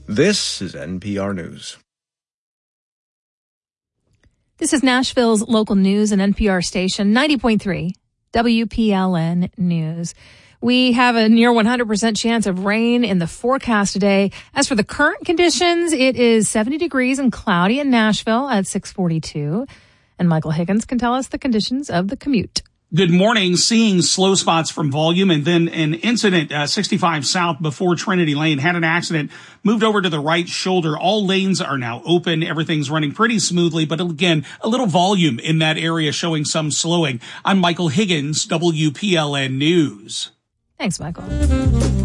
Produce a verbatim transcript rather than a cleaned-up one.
This is N P R News. This is Nashville's local news and N P R station, ninety point three W P L N News. We have a near one hundred percent chance of rain in the forecast today. As for the current conditions, it is seventy degrees and cloudy in Nashville at six forty-two. And Michael Higgins can tell us the conditions of the commute. Good morning. Seeing slow spots from volume, and then an incident, uh, sixty-five South before Trinity Lane, had an accident, moved over to the right shoulder. All lanes are now open. Everything's running pretty smoothly, but again, a little volume in that area showing some slowing. I'm Michael Higgins, W P L N News. Thanks, Michael.